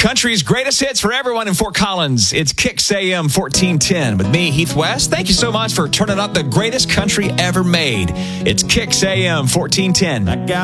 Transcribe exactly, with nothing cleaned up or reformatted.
Country's greatest hits for everyone in Fort Collins. It's Kicks A M fourteen ten with me, Heath West. Thank you so much for turning up the greatest country ever made. It's Kicks A M fourteen ten.